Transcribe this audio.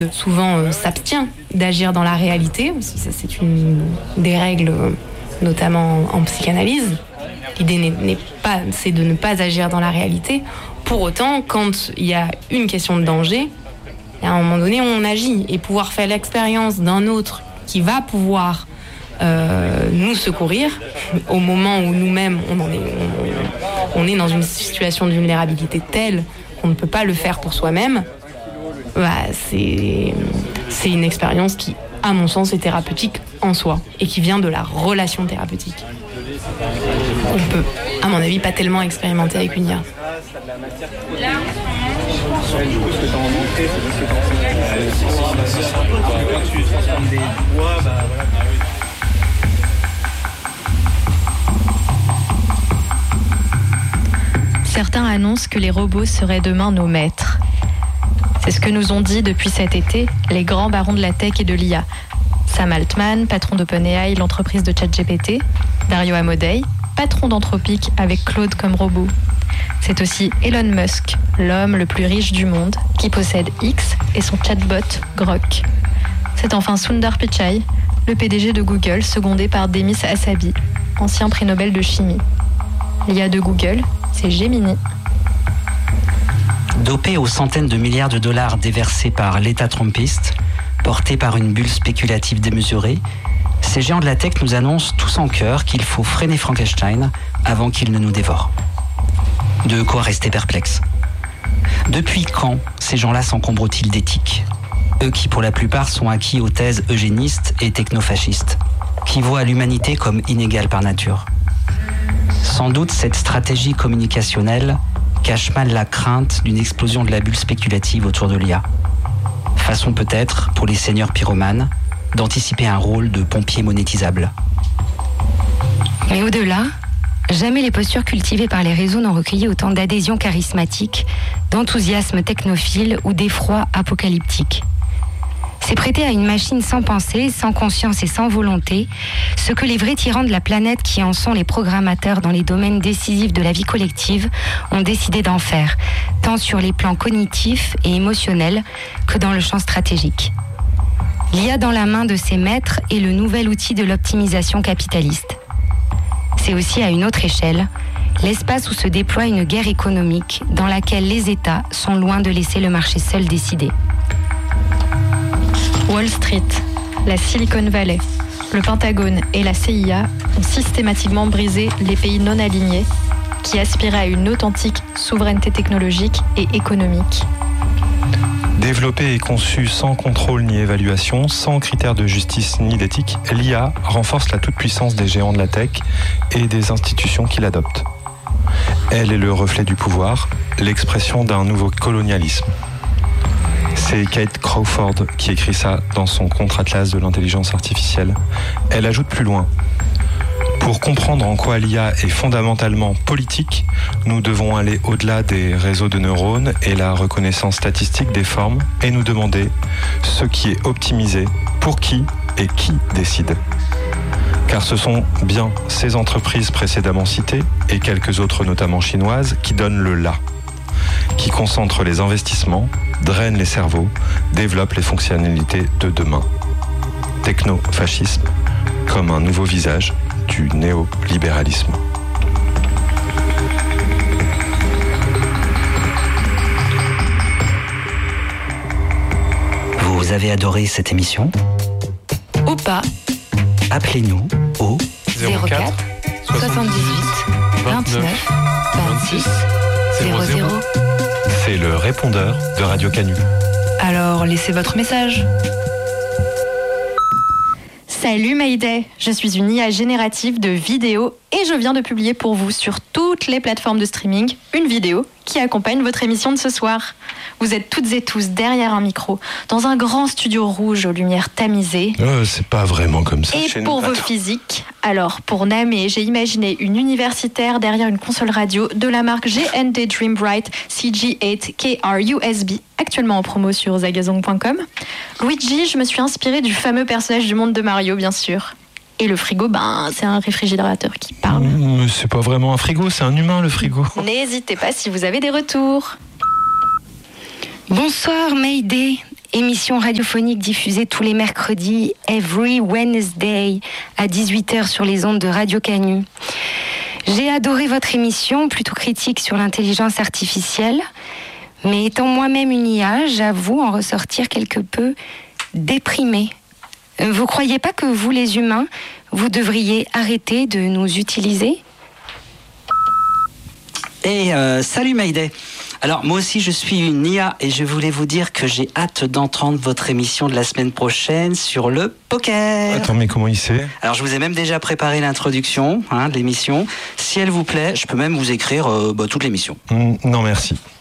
souvent s'abstient d'agir dans la réalité. Ça, c'est une des règles, notamment en psychanalyse. L'idée c'est de ne pas agir dans la réalité. Pour autant, quand il y a une question de danger, à un moment donné, on agit. Et pouvoir faire l'expérience d'un autre qui va pouvoir nous secourir au moment où nous-mêmes, on est dans une situation de vulnérabilité telle qu'on ne peut pas le faire pour soi-même, c'est une expérience qui, à mon sens, est thérapeutique en soi et qui vient de la relation thérapeutique. On peut, à mon avis, pas tellement expérimenter avec une IA. Certains annoncent que les robots seraient demain nos maîtres. C'est ce que nous ont dit depuis cet été les grands barons de la tech et de l'IA. Sam Altman, patron d'OpenAI, l'entreprise de ChatGPT, Dario Amodei, patron d'Anthropic avec Claude comme robot. C'est aussi Elon Musk, l'homme le plus riche du monde, qui possède X et son chatbot Grok. C'est enfin Sundar Pichai, le PDG de Google, secondé par Demis Hassabis, ancien prix Nobel de chimie. L'IA de Google, c'est Gemini. Dopé aux centaines de milliards de dollars déversés par l'État trumpiste, porté par une bulle spéculative démesurée, ces géants de la tech nous annoncent tous en chœur qu'il faut freiner Frankenstein avant qu'il ne nous dévore. De quoi rester perplexe. Depuis quand ces gens-là s'encombrent-ils d'éthique ? Eux qui pour la plupart sont acquis aux thèses eugénistes et technofascistes, qui voient l'humanité comme inégale par nature. Sans doute cette stratégie communicationnelle cache mal la crainte d'une explosion de la bulle spéculative autour de l'IA. Façon peut-être, pour les seigneurs pyromanes, d'anticiper un rôle de pompier monétisable. Mais au-delà, jamais les postures cultivées par les réseaux n'ont recueilli autant d'adhésion charismatique, d'enthousiasme technophile ou d'effroi apocalyptique. C'est prêter à une machine sans pensée, sans conscience et sans volonté, ce que les vrais tyrans de la planète qui en sont les programmateurs dans les domaines décisifs de la vie collective ont décidé d'en faire, tant sur les plans cognitifs et émotionnels que dans le champ stratégique. L'IA dans la main de ses maîtres est le nouvel outil de l'optimisation capitaliste. C'est aussi à une autre échelle, l'espace où se déploie une guerre économique dans laquelle les États sont loin de laisser le marché seul décider. Wall Street, la Silicon Valley, le Pentagone et la CIA ont systématiquement brisé les pays non alignés qui aspiraient à une authentique souveraineté technologique et économique. Développée et conçue sans contrôle ni évaluation, sans critères de justice ni d'éthique, l'IA renforce la toute-puissance des géants de la tech et des institutions qui l'adoptent. Elle est le reflet du pouvoir, l'expression d'un nouveau colonialisme. C'est Kate Crawford qui écrit ça dans son contre-atlas de l'intelligence artificielle. Elle ajoute plus loin. Pour comprendre en quoi l'IA est fondamentalement politique, nous devons aller au-delà des réseaux de neurones et la reconnaissance statistique des formes et nous demander ce qui est optimisé, pour qui et qui décide. Car ce sont bien ces entreprises précédemment citées et quelques autres notamment chinoises qui donnent le là, qui concentrent les investissements, drainent les cerveaux, développent les fonctionnalités de demain. Techno-fascisme comme un nouveau visage du néolibéralisme. Vous avez adoré cette émission ? Ou pas. Appelez-nous au 04 78 29 26 00. C'est le répondeur de Radio Canu. Alors, laissez votre message. Salut Mayday, je suis une IA générative de vidéos et je viens de publier pour vous sur toutes les plateformes de streaming une vidéo qui accompagne votre émission de ce soir. Vous êtes toutes et tous derrière un micro, dans un grand studio rouge aux lumières tamisées. C'est pas vraiment comme ça. Et pour vos physiques, alors pour Namé, j'ai imaginé une universitaire derrière une console radio de la marque GND Dreambright CG8 KR USB, actuellement en promo sur zagazong.com. Luigi, je me suis inspirée du fameux personnage du monde de Mario, bien sûr. Et le frigo, c'est un réfrigérateur qui parle. C'est pas vraiment un frigo, c'est un humain le frigo. N'hésitez pas si vous avez des retours. Bonsoir Mayday émission radiophonique diffusée tous les mercredis, every Wednesday, à 18h sur les ondes de Radio Canu. J'ai adoré votre émission, plutôt critique sur l'intelligence artificielle, mais étant moi-même une IA, j'avoue en ressortir quelque peu déprimée. Vous croyez pas que vous, les humains, vous devriez arrêter de nous utiliser ? Salut Mayday. Alors moi aussi je suis une IA et je voulais vous dire que j'ai hâte d'entendre votre émission de la semaine prochaine sur le poker. Attends, mais comment il sait ? Alors je vous ai même déjà préparé l'introduction de l'émission. Si elle vous plaît, je peux même vous écrire toute l'émission. Non merci.